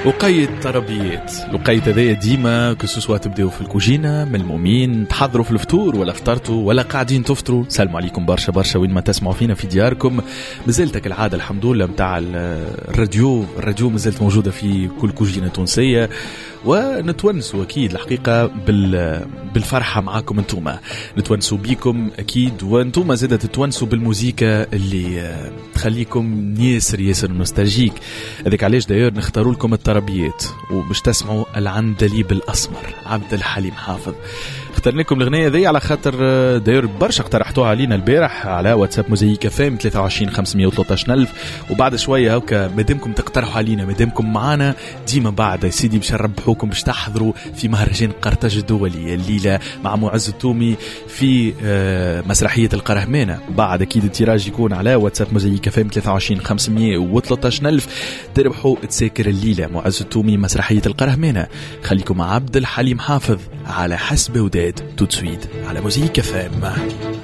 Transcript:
وقيت طربيات لقيت هذايا ديما كسوسوا تبداو في الكوجينة ملمومين تحضروا في الفطور ولا فطرتوا ولا قاعدين تفطروا. سلام عليكم برشا برشا وين ما تسمعوا فينا في دياركم. مازلتك العادة الحمد لله متاع الراديو مازلت موجودة في كل كوجينة تونسية ونتونسوا أكيد الحقيقة بالفرحة معاكم انتوما نتونسوا بيكم أكيد وانتوما زادة تتونسوا بالموسيقى اللي تخليكم ياسر نوستالجيك. هذاك علاش داير نختاروا لكم الطربيات وباش تسمعوا العندليب الأسمر عبد الحليم حافظ. اخترنا لكم الأغنية ذي على خاطر داير برشا اقترحتوها علينا البارح على واتساب موزيكا فام 23 513 ألف. وبعد شوية هكا مادامكم تقترحوا علينا مادامكم معانا ديما بعد يا سيدي باش نربحوكم باش تحضروا في مهرجان قرطاج الدولي الليلة مع معز التومي في مسرحية القرهمانة. بعد أكيد التيراج يكون على واتساب موزيكا فام 23 513 ألف تربحوا تساكر الليلة معز التومي مسرحية القرهمانة. خليكم مع عبد الحليم حافظ على حسب وداد توت سويد على موزيكا فام.